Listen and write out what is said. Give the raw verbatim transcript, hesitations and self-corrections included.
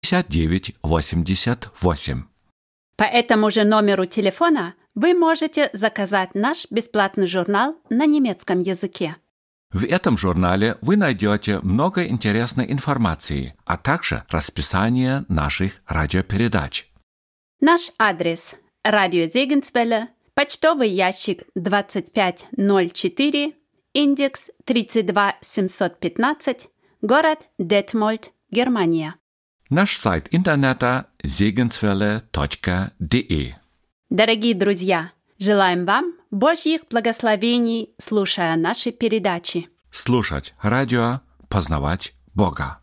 пятьдесят девять восемьдесят восемь. По этому же номеру телефона вы можете заказать наш бесплатный журнал на немецком языке. В этом журнале вы найдете много интересной информации, а также расписание наших радиопередач. Наш адрес – Радио Зегенсвелле, почтовый ящик двадцать пять ноль четыре, индекс тридцать два семьсот пятнадцать, город Детмольд, Германия. Наш сайт интернета зегенсвелле точка де. Дорогие друзья, желаем вам Божьих благословений, слушая наши передачи. Слушать радио, познавать Бога.